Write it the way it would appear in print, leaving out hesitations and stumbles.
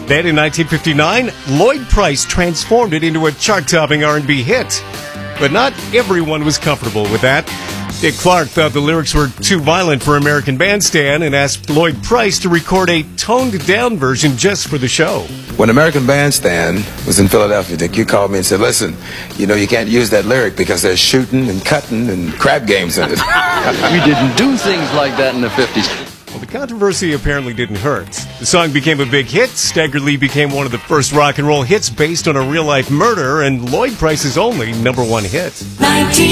Then in 1959, Lloyd Price transformed it into a chart-topping R&B hit. But not everyone was comfortable with that. Dick Clark thought the lyrics were too violent for American Bandstand and asked Lloyd Price to record a toned-down version just for the show. When American Bandstand was in Philadelphia, Dick, you called me and said, listen, you can't use that lyric because there's shooting and cutting and crab games in it. We didn't do things like that in the 50s. Well, the controversy apparently didn't hurt. The song became a big hit. Stagger Lee became one of the first rock and roll hits based on a real-life murder, and Lloyd Price's only #1 hit.